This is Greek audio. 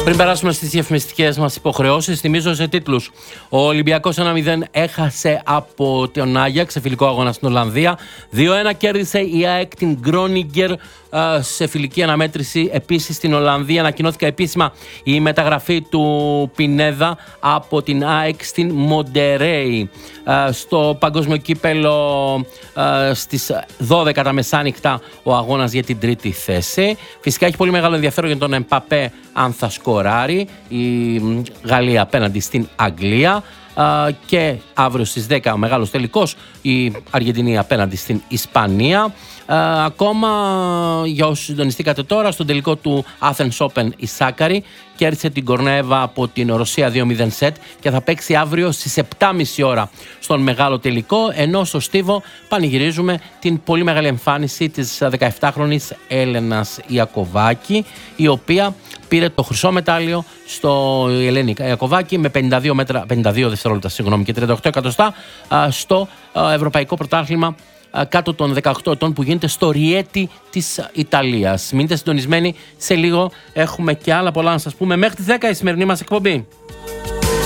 Πριν περάσουμε στις διαφημιστικές μας υποχρεώσεις, θυμίζω σε τίτλους. Ο Ολυμπιακός 1-0 έχασε από τον Άγιαξ σε φιλικό αγώνα στην Ολλανδία. 2-1 κέρδισε η ΑΕΚ την Γκρόνιγκερ σε φιλική αναμέτρηση. Επίσης στην Ολλανδία ανακοινώθηκε επίσημα η μεταγραφή του Πινέδα από την ΑΕΚ στην Μοντερέι. Στο παγκόσμιο κύπελο στις 12 τα μεσάνυχτα ο αγώνας για την τρίτη θέση. Φυσικά έχει πολύ μεγάλο ενδιαφέρον για τον Εμπαπέ αν θα σκοράρει η Γαλλία απέναντι στην Αγγλία. Και αύριο στις 10 ο μεγάλος τελικός, η Αργεντινή απέναντι στην Ισπανία. Ακόμα για όσους συντονιστήκατε τώρα, στον τελικό του Athens Open η Σάκαρη κέρδισε την Κορνέβα από την Ρωσία 2-0 σετ και θα παίξει αύριο στις 7.30 ώρα στον μεγάλο τελικό, ενώ στο Στίβο πανηγυρίζουμε την πολύ μεγάλη εμφάνιση της 17χρονης Έλενας Ιακωβάκη, η οποία πήρε το χρυσό μετάλλιο στο Ελένη Ιακωβάκη με 52 δευτερόλεπτα και 38 εκατοστά στο Ευρωπαϊκό Πρωτάθλημα κάτω των 18 ετών που γίνεται στο Ριέτι της Ιταλίας. Μείνετε συντονισμένοι, σε λίγο έχουμε και άλλα πολλά να σας πούμε. Μέχρι τις 10 η σημερινή μας εκπομπή.